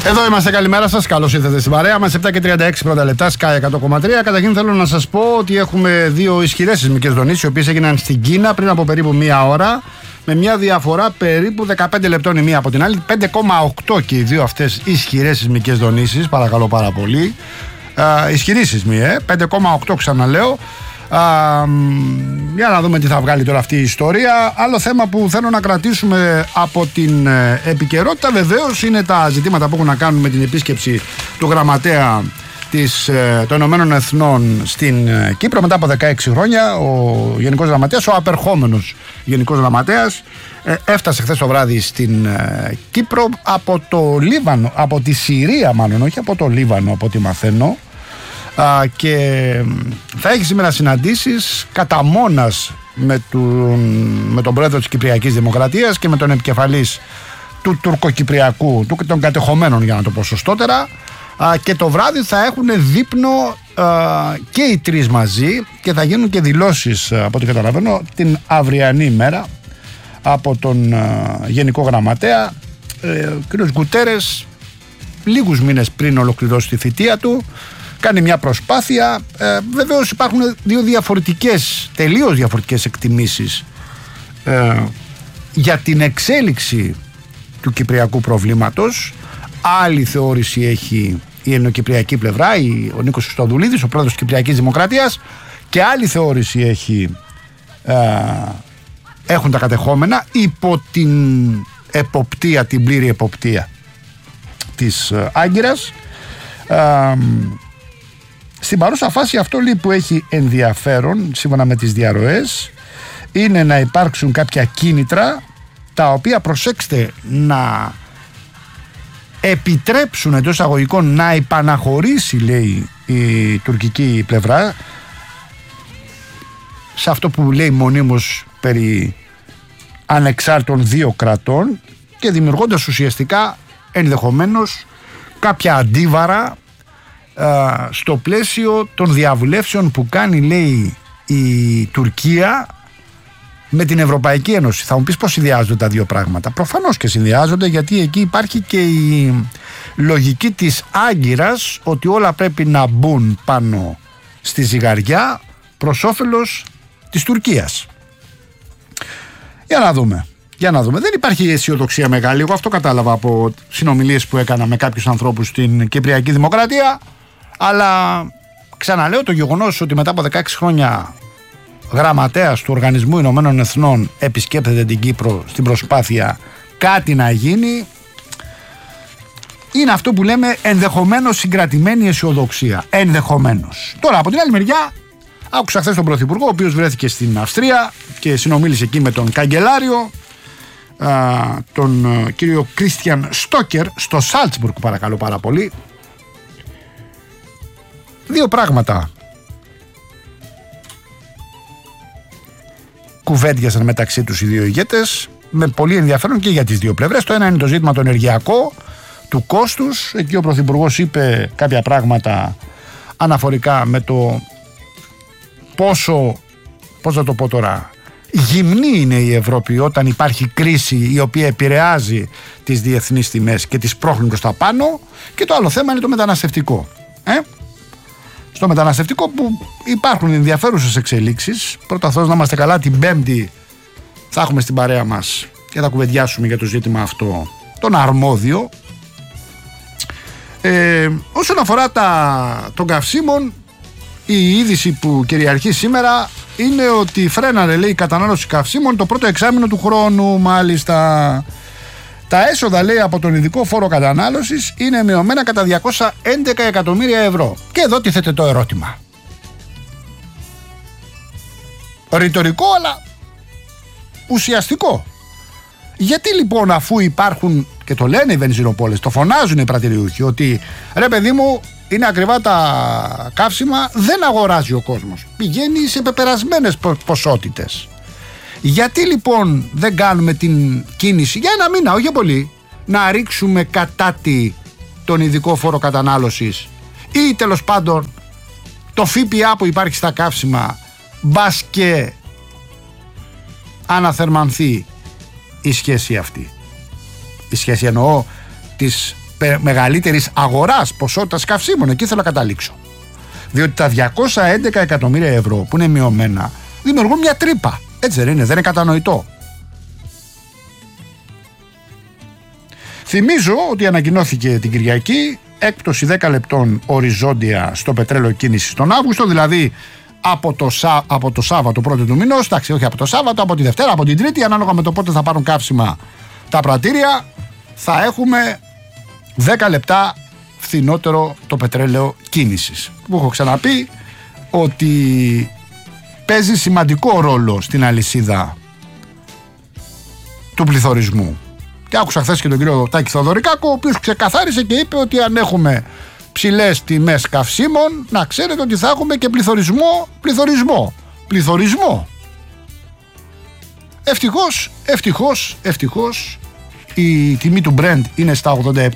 Εδώ είμαστε, καλημέρα σας. Καλώς ήρθατε στην παρέα μας. 7:36 πρώτα λεπτά, Sky 100,3. Καταρχήν θέλω να σας πω ότι έχουμε δύο ισχυρές σεισμικές δονήσεις, οι οποίες έγιναν στην Κίνα πριν από περίπου μία ώρα, με μια διαφορά περίπου 15 λεπτών η μία από την άλλη. 5,8 και οι δύο αυτές ισχυρές σεισμικές δονήσεις, παρακαλώ πάρα πολύ. Ισχυρή σεισμή, 5,8 ξαναλέω. Για να δούμε τι θα βγάλει τώρα αυτή η ιστορία. Άλλο θέμα που θέλω να κρατήσουμε από την επικαιρότητα βεβαίως είναι τα ζητήματα που έχουν να κάνουν με την επίσκεψη του γραμματέα των Ηνωμένων Εθνών στην Κύπρο μετά από 16 χρόνια. Ο Γενικός Γραμματέας, ο απερχόμενος Γενικός Γραμματέας, έφτασε χθες το βράδυ στην Κύπρο από το Λίβανο, από τη Συρία μάλλον, όχι από το Λίβανο από ό,τι μαθαίνω. Και θα έχει σήμερα συναντήσεις κατά μόνας με τον πρόεδρο της Κυπριακής Δημοκρατίας και με τον επικεφαλής του τουρκοκυπριακού, των κατεχομένων για να το πω σωστότερα, και το βράδυ θα έχουν δείπνο και οι τρεις μαζί και θα γίνουν και δηλώσεις, από ό,τι καταλαβαίνω, την αυριανή μέρα από τον Γενικό Γραμματέα. Ο κ. Γκουτέρες λίγους μήνες πριν ολοκληρώσει τη θητεία του κάνει μια προσπάθεια. Βεβαίως υπάρχουν δύο τελείως διαφορετικές εκτιμήσεις για την εξέλιξη του κυπριακού προβλήματος. Άλλη θεώρηση έχει η ελληνοκυπριακή πλευρά, ο Νίκος Χριστοδουλίδης, ο πρόεδρος της Κυπριακής Δημοκρατίας, και άλλη θεώρηση έχουν τα κατεχόμενα υπό την πλήρη εποπτεία της Άγκυρας. Στην παρούσα φάση αυτό που έχει ενδιαφέρον, σύμφωνα με τις διαρροές, είναι να υπάρξουν κάποια κίνητρα τα οποία, προσέξτε, να επιτρέψουν εντός εισαγωγικών να υπαναχωρήσει, λέει, η τουρκική πλευρά σε αυτό που λέει μονίμως περί ανεξάρτητων δύο κρατών, και δημιουργώντας ουσιαστικά ενδεχομένως κάποια αντίβαρα στο πλαίσιο των διαβουλεύσεων που κάνει, λέει, η Τουρκία με την Ευρωπαϊκή Ένωση. Θα μου πεις πώς συνδυάζονται τα δύο πράγματα. Προφανώς και συνδυάζονται, γιατί εκεί υπάρχει και η λογική της Άγκυρας ότι όλα πρέπει να μπουν πάνω στη ζυγαριά προς όφελος της Τουρκίας. Για να δούμε. Δεν υπάρχει αισιοδοξία μεγάλη. Εγώ αυτό κατάλαβα από συνομιλίες που έκανα με κάποιους ανθρώπους στην Κυπριακή Δημοκρατία. Αλλά ξαναλέω, το γεγονός ότι μετά από 16 χρόνια γραμματέας του Οργανισμού Ηνωμένων Εθνών επισκέπτεται την Κύπρο στην προσπάθεια κάτι να γίνει, είναι αυτό που λέμε ενδεχομένως συγκρατημένη αισιοδοξία. Ενδεχομένως. Τώρα, από την άλλη μεριά, άκουσα χθες τον Πρωθυπουργό, ο οποίος βρέθηκε στην Αυστρία και συνομίλησε εκεί με τον καγκελάριο, τον κύριο Κρίστιαν Στόκερ, στο Σάλτσμπουργκ, παρακαλώ πάρα πολύ. Δύο πράγματα κουβέντιασαν μεταξύ τους οι δύο ηγέτες με πολύ ενδιαφέρον και για τις δύο πλευρές. Το ένα είναι το ζήτημα το ενεργειακό, του κόστους. Εκεί ο Πρωθυπουργός είπε κάποια πράγματα αναφορικά με το πόσο, πώς θα το πω τώρα, γυμνή είναι η Ευρώπη όταν υπάρχει κρίση η οποία επηρεάζει τις διεθνείς τιμές και τις πρόχνει προς τα πάνω. Και το άλλο θέμα είναι το μεταναστευτικό. Στο μεταναστευτικό που υπάρχουν ενδιαφέρουσες εξελίξεις. Πρώτα Θεός να είμαστε καλά, την Πέμπτη θα έχουμε στην παρέα μας και θα κουβεντιάσουμε για το ζήτημα αυτό τον αρμόδιο. Όσον αφορά των καυσίμων, η είδηση που κυριαρχεί σήμερα είναι ότι φρέναρε, λέει, η κατανάλωση καυσίμων το πρώτο εξάμηνο του χρόνου. Μάλιστα, τα έσοδα, λέει, από τον ειδικό φόρο κατανάλωσης είναι μειωμένα κατά 211 εκατομμύρια ευρώ. Και εδώ τίθεται το ερώτημα. Ρητορικό, αλλά ουσιαστικό. Γιατί λοιπόν, αφού υπάρχουν, και το λένε οι βενζινοπόλες, το φωνάζουν οι πρατηριούχοι, ότι ρε παιδί μου, είναι ακριβά τα καύσιμα, δεν αγοράζει ο κόσμος, πηγαίνει σε πεπερασμένες ποσότητες. Γιατί λοιπόν δεν κάνουμε την κίνηση για ένα μήνα, όχι πολύ, να ρίξουμε κατά τον ειδικό φόρο κατανάλωσης ή τέλος πάντων το ΦΠΑ που υπάρχει στα καύσιμα, μπας και αναθερμανθεί η σχέση αυτή. Η σχέση εννοώ της μεγαλύτερης αγοράς ποσότητας καυσίμων. Εκεί θέλω να καταλήξω. Διότι τα 211 εκατομμύρια ευρώ που είναι μειωμένα δημιουργούν μια τρύπα. Έτσι δεν είναι, δεν είναι κατανοητό. Θυμίζω ότι ανακοινώθηκε την Κυριακή έκπτωση 10 λεπτών οριζόντια στο πετρέλαιο κίνησης τον Αύγουστο, δηλαδή από το Σάββατο πρώτο του μηνός, εντάξει, όχι από το Σάββατο, από τη Δευτέρα, από την Τρίτη, ανάλογα με το πότε θα πάρουν καύσιμα τα πρατήρια, θα έχουμε 10 λεπτά φθηνότερο το πετρέλαιο κίνησης. Που έχω ξαναπεί ότι παίζει σημαντικό ρόλο στην αλυσίδα του πληθωρισμού. Και άκουσα χθες και τον κύριο Τάκη Θοδωρικάκο, ο οποίος ξεκαθάρισε και είπε ότι αν έχουμε ψηλές τιμές καυσίμων, να ξέρετε ότι θα έχουμε και πληθωρισμό. Ευτυχώς η τιμή του Brent είναι στα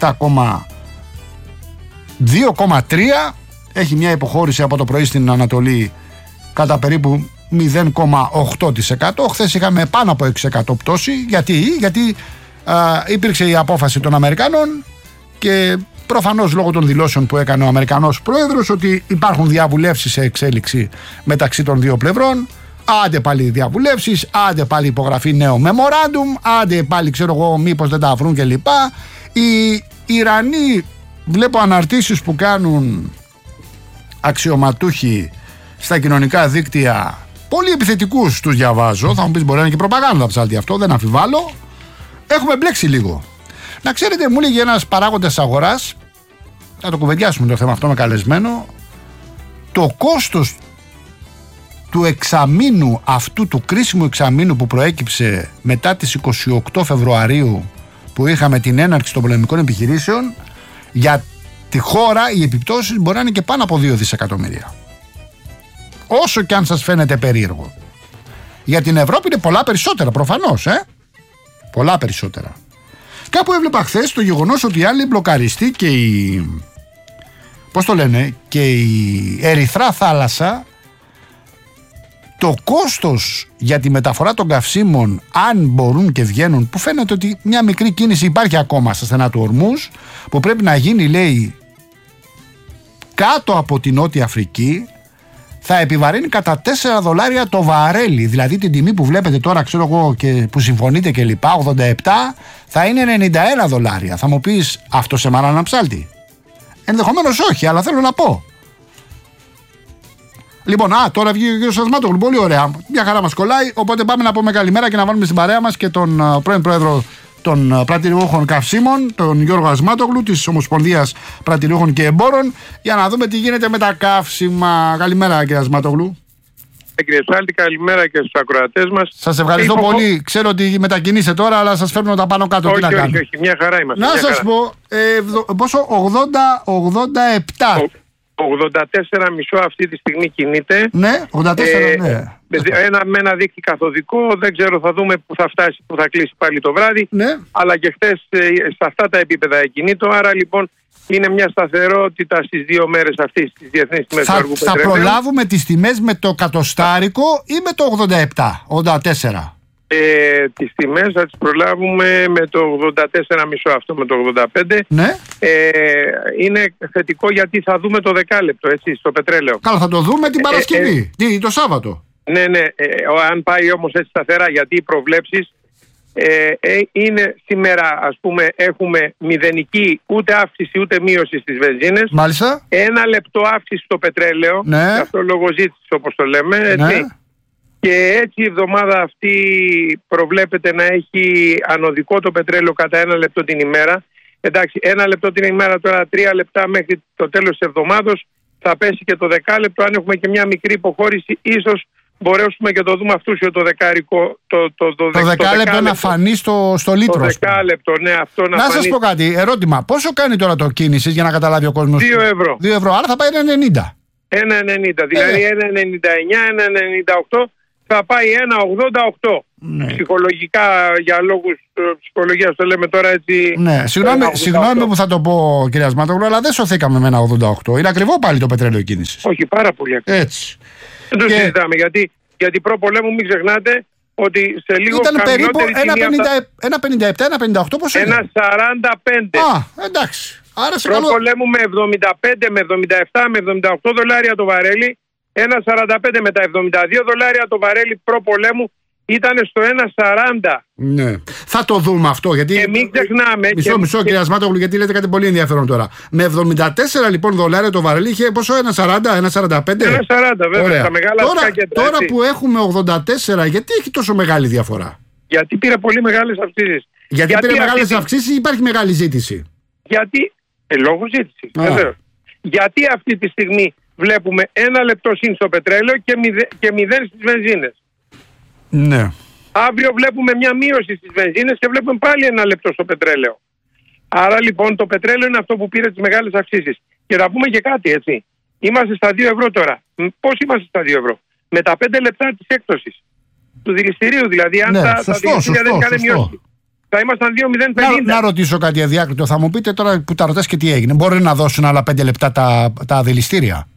87,2,3, έχει μια υποχώρηση από το πρωί στην Ανατολή κατά περίπου 0,8%. Χθες είχαμε πάνω από 6% πτώση. Γιατί υπήρξε η απόφαση των Αμερικανών και προφανώς λόγω των δηλώσεων που έκανε ο Αμερικανός πρόεδρος ότι υπάρχουν διαβουλεύσεις σε εξέλιξη μεταξύ των δύο πλευρών. Άντε πάλι διαβουλεύσεις, άντε πάλι υπογραφή νέο memorandum, άντε πάλι ξέρω εγώ μήπως δεν τα βρουν κλπ. Οι Ιρανοί, βλέπω αναρτήσεις που κάνουν αξιωματούχοι στα κοινωνικά δίκτυα, πολύ επιθετικούς τους διαβάζω. Θα μου πεις μπορεί να είναι και προπαγάνδα ψάλτη αυτό, δεν αμφιβάλλω. Έχουμε μπλέξει λίγο. Να ξέρετε, μου έλεγε ένας παράγοντας αγοράς, θα το κουβεντιάσουμε το θέμα αυτό με καλεσμένο, το κόστος του εξαμήνου αυτού, του κρίσιμου εξαμήνου που προέκυψε μετά τις 28 Φεβρουαρίου που είχαμε την έναρξη των πολεμικών επιχειρήσεων, για τη χώρα οι επιπτώσεις μπορεί να είναι και πάνω από 2 δισεκατομμύρια. Όσο και αν σας φαίνεται περίεργο. Για την Ευρώπη είναι πολλά περισσότερα προφανώς, πολλά περισσότερα. Κάπου έβλεπα χθες το γεγονός ότι οι άλλοι μπλοκαριστεί και και η Ερυθρά θάλασσα, το κόστος για τη μεταφορά των καυσίμων, αν μπορούν και βγαίνουν, που φαίνεται ότι μια μικρή κίνηση υπάρχει ακόμα στα στενά του Ορμούζ, που πρέπει να γίνει, λέει, κάτω από την Νότια Αφρική, θα επιβαρύνει κατά $4 το βαρέλι. Δηλαδή την τιμή που βλέπετε τώρα, ξέρω εγώ, και που συμφωνείτε και λοιπά, 87, θα είναι $91. Θα μου πεις, αυτό σε μάνα να ψάλτη? Ενδεχομένως όχι, αλλά θέλω να πω. Λοιπόν, τώρα βγήκε ο κύριος Ασμάτογλου, πολύ ωραία. Μια χαρά μας κολλάει, οπότε πάμε να πούμε καλημέρα και να βάλουμε στην παρέα μας και τον πρώην πρόεδρο των πρατηριούχων καυσίμων, τον Γιώργο Ασμάτογλου, της Ομοσπονδίας Πρατηριούχων και Εμπόρων, για να δούμε τι γίνεται με τα καύσιμα. Καλημέρα, κύριε Ασμάτογλου. Κύριε Σάλτη, καλημέρα και στους ακροατές μας. Σας ευχαριστώ πολύ. Ξέρω ότι μετακινήσετε τώρα, αλλά σας φέρνω τα πάνω κάτω. Όχι, μια χαρά είμαστε. Να σας πω, πόσο, 87. 84,5 αυτή τη στιγμή κινείται. Ναι, 84, ναι. Με ένα δίκτυο καθοδικό, δεν ξέρω, θα δούμε που θα φτάσει, που θα κλείσει πάλι το βράδυ. Ναι. Αλλά και χθες σε αυτά τα επίπεδα εκκινήτω. Άρα λοιπόν είναι μια σταθερότητα στις 2 μέρες αυτής της διεθνής τιμές του αργού πετρελαίου. Θα προλάβουμε τις τιμές με το κατοστάρικο ή με το 84? Τις τιμές θα τις προλάβουμε με το 84,5, αυτό με το 85. Ναι. Είναι θετικό γιατί θα δούμε το δεκάλεπτο, έτσι, στο πετρέλαιο. Καλά, θα το δούμε την Παρασκευή, το Σάββατο. Ναι, αν πάει όμως έτσι σταθερά, γιατί οι προβλέψεις είναι σήμερα, ας πούμε, έχουμε μηδενική ούτε αύξηση ούτε μείωση στις βενζίνες. Μάλιστα. 1 λεπτό αύξηση στο πετρέλαιο. Ναι. Αυτό λόγω ζήτησης, όπως το λέμε, έτσι. Ναι. Και έτσι η εβδομάδα αυτή προβλέπεται να έχει ανωδικό το πετρέλαιο κατά 1 λεπτό την ημέρα. Εντάξει, 1 λεπτό την ημέρα, τώρα 3 λεπτά μέχρι το τέλος της εβδομάδος θα πέσει και το δεκάλεπτο. Αν έχουμε και μια μικρή υποχώρηση, ίσως μπορέσουμε και το δούμε αυτούσιο το δεκάρικο. Το δεκάλεπτο να φανεί στο λίτρο. Το δεκάλεπτο, ναι, αυτό να φανεί. Να σας πω κάτι, ερώτημα. Πόσο κάνει τώρα το κίνησης για να καταλάβει ο κόσμος? 2 ευρώ. 2 ευρώ, άρα θα πάει 1,90. 1,90, δηλαδή 1,99, 1,98. Θα πάει 1,88. Ναι. Ψυχολογικά, για λόγους ψυχολογίας το λέμε τώρα έτσι. Ναι, συγγνώμη που θα το πω, κυρία Ασμάτογλου, αλλά δεν σωθήκαμε με 1,88. Είναι ακριβό πάλι το πετρέλαιο κίνησης. Όχι, πάρα πολύ ακριβό. Έτσι. Δεν το συζητάμε, γιατί προ πολέμου μην ξεχνάτε ότι σε λίγο ήταν περίπου ένα 57-58 πόσο είναι. 1,45. Εντάξει. Άρα σε Προπολέμου με 75, με 77, με 78 δολάρια το βαρέλι. 1,45 με τα 72 δολάρια το βαρέλι προπολέμου ήταν στο 1,40. Ναι. Θα το δούμε αυτό. Γιατί... Και μην ξεχνάμε. Μισό κύριε Ασμάτογλου, γιατί λέτε κάτι πολύ ενδιαφέρον τώρα. Με 74 λοιπόν δολάρια το βαρέλι είχε πόσο, 1,40, 1,45. 1,40 βέβαια. Τα μεγάλα κέντρα, τώρα που έχουμε 84, γιατί έχει τόσο μεγάλη διαφορά? Γιατί πήρε πολύ μεγάλες αυξήσεις. Γιατί πήρε μεγάλες αυξήσεις ή υπάρχει μεγάλη ζήτηση? Γιατί. Λόγω ζήτηση. Βεβαίως. Γιατί αυτή τη στιγμή βλέπουμε 1 λεπτό συν στο πετρέλαιο και 0 στις βενζίνες. Ναι. Αύριο βλέπουμε μια μείωση στις βενζίνες και βλέπουμε πάλι 1 λεπτό στο πετρέλαιο. Άρα λοιπόν το πετρέλαιο είναι αυτό που πήρε τις μεγάλες αυξήσεις. Και να πούμε και κάτι, έτσι. Είμαστε στα 2 ευρώ τώρα. Πώς είμαστε στα 2 ευρώ? Με τα 5 λεπτά της έκπτωσης του δηληστηρίου, δηλαδή αν τα δηληστήρια δεν είχαν μειώσει. Θα ήμασταν 2,050. Να ρωτήσω κάτι αδιάκριτο. Θα μου πείτε τώρα που τα ρωτάς και τι έγινε. Μπορεί να δώσουν άλλα 5 λεπτά τα δηληστήρια?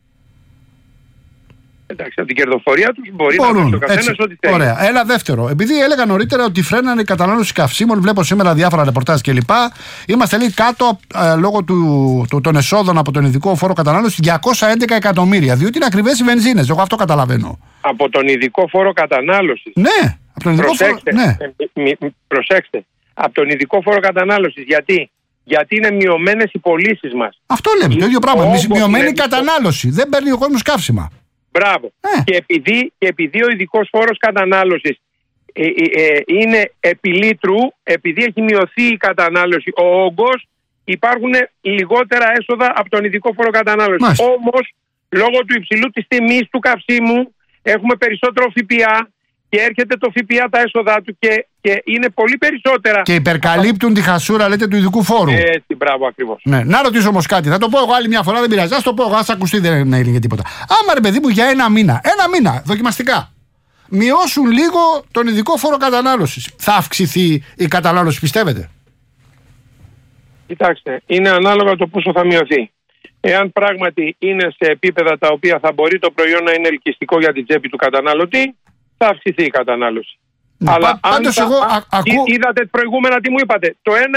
Εντάξει, από την κερδοφορία τους μπορεί να δώσει ο καθένας ό,τι θέλει. Ωραία. Ένα δεύτερο. Επειδή έλεγα νωρίτερα ότι φρένανε η κατανάλωση καυσίμων, βλέπω σήμερα διάφορα ρεπορτάζ κλπ. Είμαστε λίγο κάτω λόγω των εσόδων από τον ειδικό φόρο κατανάλωση 211 εκατομμύρια. Διότι είναι ακριβές οι βενζίνες. Εγώ αυτό καταλαβαίνω. Από τον ειδικό φόρο κατανάλωση. Ναι. Από τον ειδικό φόρο. Ναι. Προσέξτε. Από τον ειδικό φόρο κατανάλωση. Γιατί είναι μειωμένες οι πωλήσεις μας. Αυτό λέμε. Το ίδιο πράγμα. Μειωμένη κατανάλωση. Δεν παίρνει ο κόσμος καύσιμα. Μπράβο. Και επειδή ο ειδικός φόρος κατανάλωσης είναι επί λίτρου, επειδή έχει μειωθεί η κατανάλωση, ο όγκος, υπάρχουν λιγότερα έσοδα από τον ειδικό φόρο κατανάλωσης. Όμως, λόγω του υψηλού της τιμής του καυσίμου, έχουμε περισσότερο ΦΠΑ και έρχεται το ΦΠΑ τα έσοδά του και είναι πολύ περισσότερα. Και υπερκαλύπτουν τη χασούρα, λέτε, του ειδικού φόρου. Έτσι, μπράβο, ακριβώς. Ναι. Να ρωτήσω όμως κάτι. Θα το πω εγώ άλλη μια φορά, δεν πειράζει. Ας το πω εγώ, ας ακουστεί, δεν έγινε τίποτα. Άμα ρε παιδί μου για ένα μήνα, δοκιμαστικά, μειώσουν λίγο τον ειδικό φόρο κατανάλωσης, θα αυξηθεί η κατανάλωση, πιστεύετε? Κοιτάξτε, είναι ανάλογα το πόσο θα μειωθεί. Εάν πράγματι είναι σε επίπεδα τα οποία θα μπορεί το προϊόν να είναι ελκυστικό για την τσέπη του καταναλωτή, θα αυξηθεί η κατανάλωση. Ναι, αλλά πάντως εγώ είδατε προηγούμενα τι μου είπατε.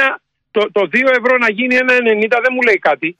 Το 2 ευρώ να γίνει 1,90 δεν μου λέει κάτι.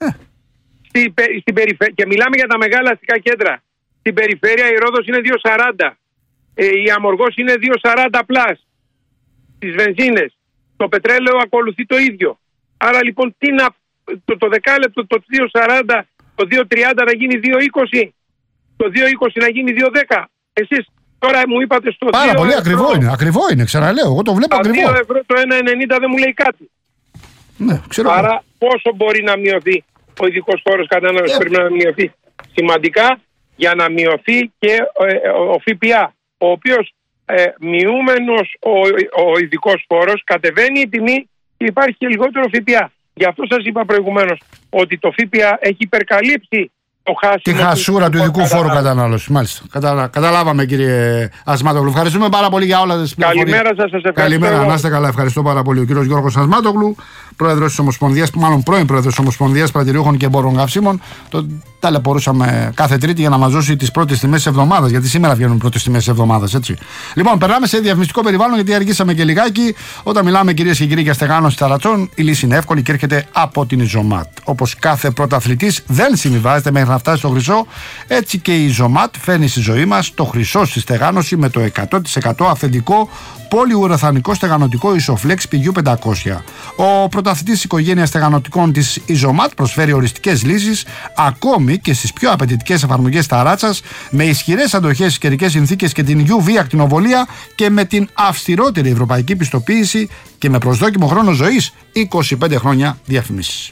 Στην και μιλάμε για τα μεγάλα αστικά κέντρα. Στην περιφέρεια η Ρόδος είναι 2,40. Η Αμοργός είναι 2,40 πλάς. Στις βενζίνες. Το πετρέλαιο ακολουθεί το ίδιο. Άρα λοιπόν το δεκάλεπτο, το 2,40, το 2,30 να γίνει 2,20. Το 2,20 να γίνει 2,10. Εσείς τώρα μου είπατε στο 2 πάρα πολύ ακριβό είναι, ξαναλέω, εγώ το βλέπω ακριβό. 2 ευρώ το 1,90 δεν μου λέει κάτι. Ναι, ξέρω. Άρα πόσο μπορεί να μειωθεί ο ειδικός φόρος κατανάλωσης? Πρέπει να μειωθεί σημαντικά για να μειωθεί και ο ΦΠΑ, ο οποίος μειούμενος ο ειδικός φόρος κατεβαίνει η τιμή και υπάρχει και λιγότερο ΦΠΑ. Γι' αυτό σας είπα προηγουμένως ότι το ΦΠΑ έχει υπερκαλύψει τη χασούρα του ειδικού φόρου κατανάλωση. Μάλιστα. Καταλάβαμε, κύριε Ασμάτογλου. Ευχαριστούμε πάρα πολύ για όλα τις πληροφορίες. Καλημέρα σας, ευχαριστώ. Καλημέρα, να είστε καλά. Ευχαριστώ πάρα πολύ. Ο κύριος Γιώργος Ασμάτογλου, πρόεδρος της Ομοσπονδίας, μάλλον πρώην πρόεδρος της Ομοσπονδίας Πρατηριούχων και Εμπόρων Καυσίμων. Ταλαιπωρούσαμε κάθε Τρίτη για να μας δώσει τις πρώτες τιμές της εβδομάδας. Γιατί σήμερα βγαίνουν πρώτες τιμές της εβδομάδας, έτσι. Λοιπόν, περνάμε σε διαφημιστικό περιβάλλον, γιατί αργήσαμε και λιγάκι. Όταν μιλάμε, κυρίες και κύριοι, για στεγάνωση ταρατσών, η λύση είναι εύκολη και έρχεται από την Ιζωμάτ. Όπως κάθε πρωταθλητής δεν συμβιβάζεται μέχρι να φτάσει στο χρυσό, έτσι και η Ιζωμάτ φέρνει στη ζωή μας το χρυσό στη στεγάνωση με το 100% αυθεντικό πολυουραθανικό στεγανοτικό Isoflex PU500. Ο πρωταθλητής οικογένειας στεγανοτικών της Ιζωμάτ προσφέρει οριστικές λύσεις ακόμη και στις πιο απαιτητικές εφαρμογές ταράτσας, με ισχυρές αντοχές στις καιρικές συνθήκες και την UV ακτινοβολία και με την αυστηρότερη ευρωπαϊκή πιστοποίηση και με προσδόκιμο χρόνο ζωής 25 χρόνια διαφημίσεις.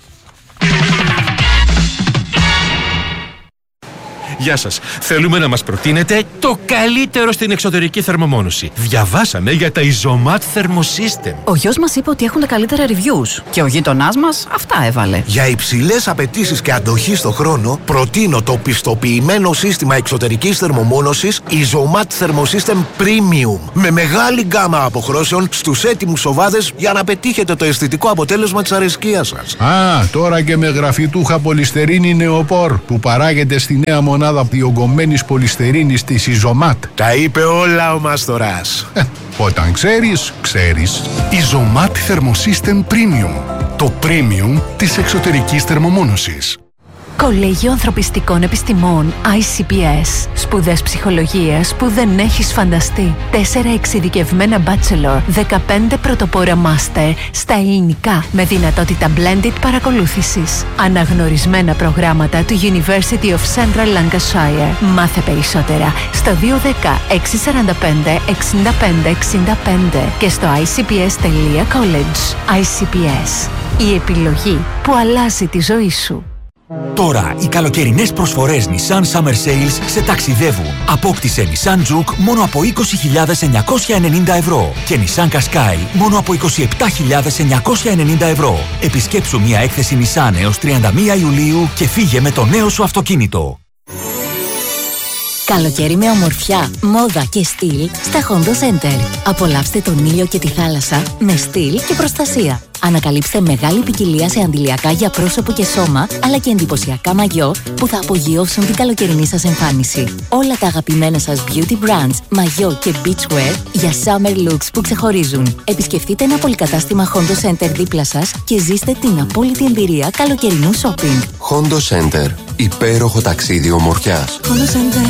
Γεια σας. Θέλουμε να μας προτείνετε το καλύτερο στην εξωτερική θερμομόνωση. Διαβάσαμε για τα Isomat Thermosystem. Ο γιος μας είπε ότι έχουν τα καλύτερα reviews και ο γείτονάς μας αυτά έβαλε. Για υψηλές απαιτήσεις και αντοχή στο χρόνο, προτείνω το πιστοποιημένο σύστημα εξωτερικής θερμομόνωσης Isomat Thermosystem Premium. Με μεγάλη γκάμα αποχρώσεων στους έτοιμους οβάδες για να πετύχετε το αισθητικό αποτέλεσμα της αρεσκίας σας. Τώρα και με γραφιτούχα πολυστερίνη νεοπόρ που παράγεται στη νέα μονάδα ομάδα διογκωμένης πολυστερίνης της Ιζωμάτ. Τα είπε όλα ο Μαστοράς. Όταν ξέρεις, ξέρεις. Ιζωμάτ Thermosystem Premium. Το premium της εξωτερικής θερμομόνωσης. Κολέγιο Ανθρωπιστικών Επιστημών ICPS. Σπουδές ψυχολογίας που δεν έχεις φανταστεί. 4 εξειδικευμένα bachelor, 15 πρωτοπόρα master στα ελληνικά με δυνατότητα blended παρακολούθησης. Αναγνωρισμένα προγράμματα του University of Central Lancashire. Μάθε περισσότερα στο 210 645 65 65 και στο icps.college. ICPS. Η επιλογή που αλλάζει τη ζωή σου. Τώρα οι καλοκαιρινές προσφορές Nissan Summer Sales σε ταξιδεύουν. Απόκτησε Nissan Juke μόνο από 20.990 ευρώ και Nissan Qashqai μόνο από 27.990 ευρώ. Επισκέψου μια έκθεση Nissan έως 31 Ιουλίου και φύγε με το νέο σου αυτοκίνητο. Καλοκαίρι με ομορφιά, μόδα και στυλ στα Hondo Center. Απολαύστε τον ήλιο και τη θάλασσα με στυλ και προστασία. Ανακαλύψτε μεγάλη ποικιλία σε αντιλιακά για πρόσωπο και σώμα, αλλά και εντυπωσιακά μαγιό που θα απογειώσουν την καλοκαιρινή σας εμφάνιση. Όλα τα αγαπημένα σας beauty brands, μαγιό και beachwear για summer looks που ξεχωρίζουν. Επισκεφτείτε ένα πολυκατάστημα Hondo Center δίπλα σας και ζήστε την απόλυτη εμπειρία καλοκαιρινού shopping. Hondo Center. Υπέροχο ταξίδι ομορφιάς. Hondo Center.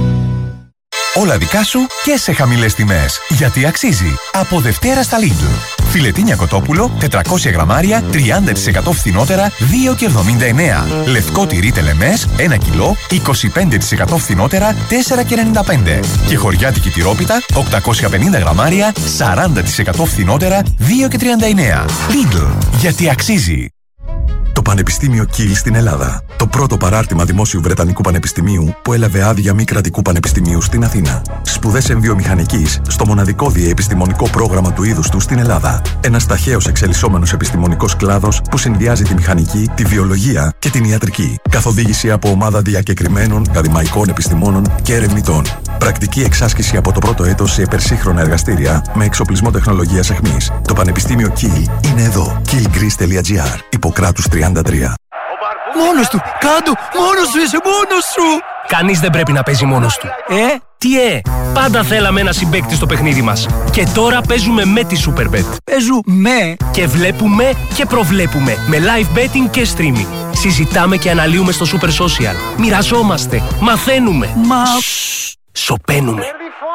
Όλα δικά σου και σε χαμηλές τιμές. Γιατί αξίζει. Από Δευτέρα στα Lidl. Φιλετίνια κοτόπουλο, 400 γραμμάρια, 30% φθηνότερα, 2,79. Λευκό τυρί τελεμές, 1 κιλό, 25% φθηνότερα, 4,95. Και χωριάτικη τυρόπιτα, 850 γραμμάρια, 40% φθηνότερα, 2,39. Lidl. Γιατί αξίζει. Το Πανεπιστήμιο Kiel στην Ελλάδα. Το πρώτο παράρτημα δημόσιου Βρετανικού Πανεπιστημίου που έλαβε άδεια μη κρατικού πανεπιστημίου στην Αθήνα. Σπουδές εμβιομηχανικής στο μοναδικό διεπιστημονικό πρόγραμμα του είδους του στην Ελλάδα. Ένας ταχαίως εξελισσόμενος επιστημονικός κλάδος που συνδυάζει τη μηχανική, τη βιολογία και την ιατρική. Καθοδήγηση από ομάδα διακεκριμένων ακαδημαϊκών επιστημόνων και ερευνητών. Πρακτική εξάσκηση από το πρώτο έτος σε υπερσύγχρονα εργαστήρια με εξοπλισμό τεχνολογίας αιχμής. Το Πανεπιστήμιο Kiel είναι εδώ. kielgreece.gr. Ιπποκράτους 33. Μόνος του! Κάντο! Μόνος σου! Είσαι μόνος σου! Κανείς δεν πρέπει να παίζει μόνος του. Τι πάντα θέλαμε ένα συμπαίκτη στο παιχνίδι μας. Και τώρα παίζουμε με τη Superbet. Παίζουμε! Και βλέπουμε και προβλέπουμε με live betting και streaming. Συζητάμε και αναλύουμε στο Super Social. Μοιραζόμαστε. Μαθαίνουμε. Σωπαίνουμε.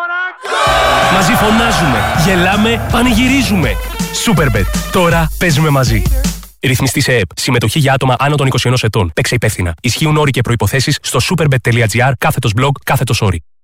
Μαζί φωνάζουμε. Γελάμε. Πανηγυρίζουμε. Superbet. Τώρα παίζουμε μαζί. Ρυθμιστή σε ΕΕΠ. Συμμετοχή για άτομα άνω των 21 ετών. Παίξε υπεύθυνα. Ισχύουν όροι και προϋποθέσεις στο superbet.gr/blog/όροι.